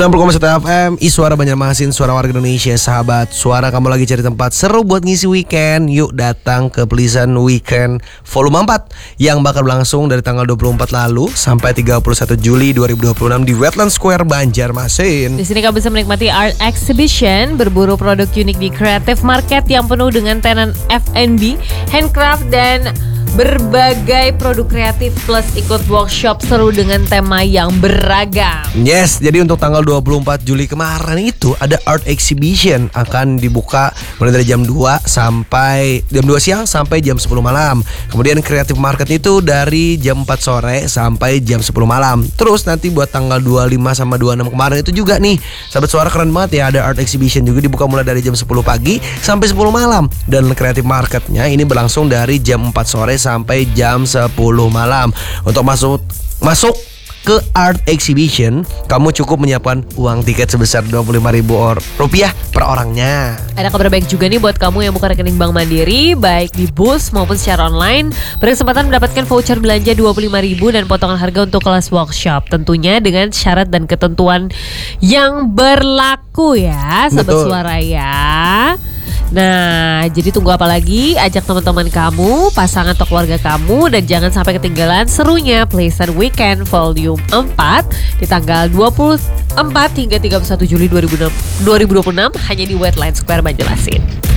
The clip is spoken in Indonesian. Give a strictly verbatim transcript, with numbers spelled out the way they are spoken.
sembilan puluh koma satu F M, Iswara Banjarmasin, suara warga Indonesia. Sahabat suara, kamu lagi cari tempat seru buat ngisi weekend? Yuk datang ke Pleasant Weekend Volume empat yang bakal berlangsung dari tanggal dua puluh empat lalu sampai tiga puluh satu Juli dua ribu dua puluh enam di Wetland Square Banjarmasin. Di sini kamu bisa menikmati art exhibition, berburu produk unik di creative market yang penuh dengan tenan F and B, handcraft dan berbagai produk kreatif, plus ikut workshop seru dengan tema yang beragam. Yes, jadi untuk tanggal dua puluh empat Juli kemarin itu ada art exhibition akan dibuka mulai dari jam dua sampai jam dua siang sampai jam sepuluh malam. Kemudian creative market itu dari jam empat sore sampai jam sepuluh malam. Terus nanti buat tanggal dua puluh lima sama dua puluh enam kemarin itu juga nih, sahabat suara, keren banget ya, ada art exhibition juga dibuka mulai dari jam sepuluh pagi sampai sepuluh malam. Dan creative marketnya ini berlangsung dari jam empat sore sampai jam sepuluh malam. Untuk masuk masuk ke art exhibition, kamu cukup menyiapkan uang tiket sebesar dua puluh lima ribu rupiah per orangnya. Ada kabar baik juga nih buat kamu yang buka rekening Bank Mandiri, baik di bus maupun secara online, berkesempatan mendapatkan voucher belanja dua puluh lima ribu dan potongan harga untuk kelas workshop. Tentunya dengan syarat dan ketentuan yang berlaku ya, sahabat Betul. suara ya. Nah, jadi tunggu apa lagi? Ajak teman-teman kamu, pasangan atau keluarga kamu, dan jangan sampai ketinggalan serunya Pleasant Weekend Volume empat di tanggal dua puluh empat hingga tiga puluh satu Juli dua ribu dua puluh enam hanya di Wetland Square Banjarmasin.